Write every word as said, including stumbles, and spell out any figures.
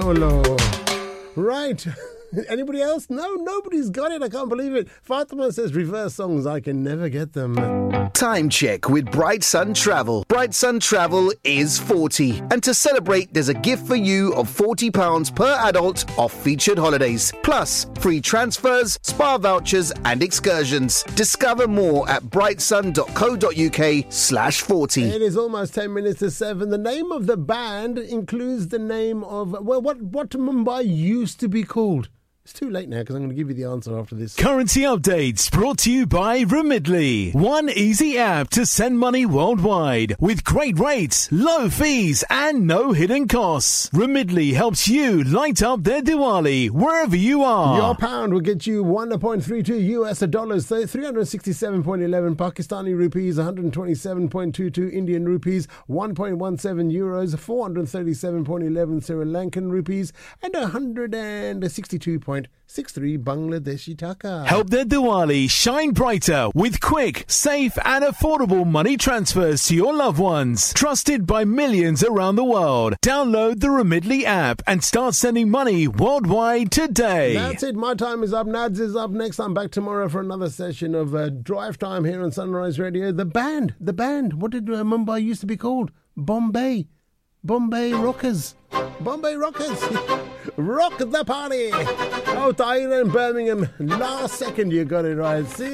Oh, Lord. Right. Anybody else? No, nobody's got it. I can't believe it. Fatima says reverse songs. I can never get them. Time check with Bright Sun Travel. Bright Sun Travel is forty. And to celebrate, there's a gift for you of forty pounds per adult off featured holidays. Plus, free transfers, spa vouchers and excursions. Discover more at brightsun.co.uk slash 40. It is almost ten minutes to seven. The name of the band includes the name of, well, what, what Mumbai used to be called. It's too late now because I'm going to give you the answer after this. Currency updates brought to you by Remitly. One easy app to send money worldwide with great rates, low fees and no hidden costs. Remitly helps you light up their Diwali wherever you are. Your pound will get you one point three two U S dollars, three hundred sixty-seven point one one Pakistani rupees, one hundred twenty-seven point two two Indian rupees, one point one seven euros, four hundred thirty-seven point one one Sri Lankan rupees and one hundred sixty-two point six three Bangladeshi taka. Help their Diwali shine brighter with quick, safe and affordable money transfers to your loved ones. Trusted by millions around the world. Download the Remitly app and start sending money worldwide today. That's it. My time is up. Nads is up next. I'm back tomorrow for another session of uh, Drive Time here on Sunrise Radio. The band, the band. What did uh, Mumbai used to be called? Bombay. Bombay Rockers. Bombay Rockers. Rock the party. Oh, Tyler in Birmingham. Last second you got it right. See